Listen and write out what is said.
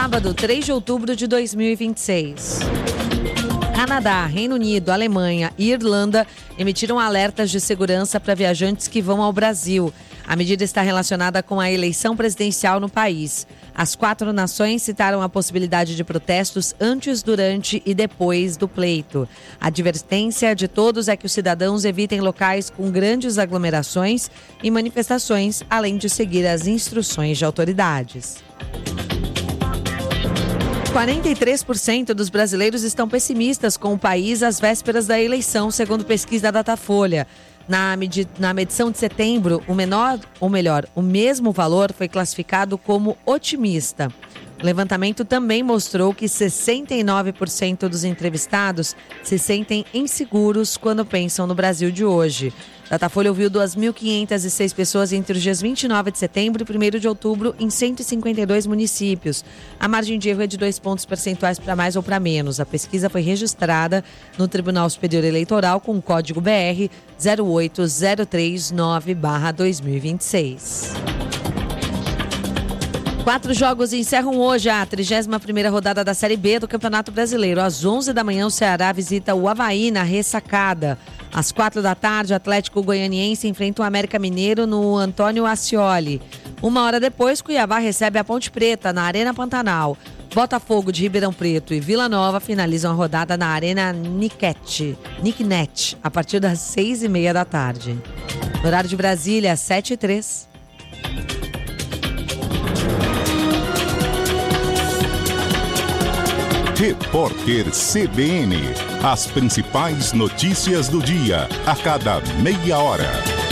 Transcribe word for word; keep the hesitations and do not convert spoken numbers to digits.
sábado, três de outubro de dois mil e vinte e seis. Canadá, Reino Unido, Alemanha e Irlanda emitiram alertas de segurança para viajantes que vão ao Brasil. A medida está relacionada com a eleição presidencial no país. As quatro nações citaram a possibilidade de protestos antes, durante e depois do pleito. A advertência de todos é que os cidadãos evitem locais com grandes aglomerações e manifestações, além de seguir as instruções de autoridades. quarenta e três por cento dos brasileiros estão pessimistas com o país às vésperas da eleição, segundo pesquisa da Datafolha. Na, medi- na medição de setembro, o menor, ou melhor, o mesmo valor foi classificado como otimista. O levantamento também mostrou que sessenta e nove por cento dos entrevistados se sentem inseguros quando pensam no Brasil de hoje. Datafolha ouviu duas mil quinhentas e seis pessoas entre os dias vinte e nove de setembro e primeiro de outubro em cento e cinquenta e dois municípios. A margem de erro é de dois pontos percentuais para mais ou para menos. A pesquisa foi registrada no Tribunal Superior Eleitoral com o código B R zero oito zero três nove barra dois mil e vinte e seis. Quatro jogos encerram hoje a trigésima primeira rodada da Série B do Campeonato Brasileiro. Às onze da manhã, o Ceará visita o Avaí na Ressacada. Às quatro da tarde, o Atlético Goianiense enfrenta o América Mineiro no Antônio Ascioli. Uma hora depois, Cuiabá recebe a Ponte Preta na Arena Pantanal. Botafogo de Ribeirão Preto e Vila Nova finalizam a rodada na Arena Niquete, Nicknet, a partir das seis e meia da tarde. No horário de Brasília, sete e três. Repórter C B N. As principais notícias do dia, a cada meia hora.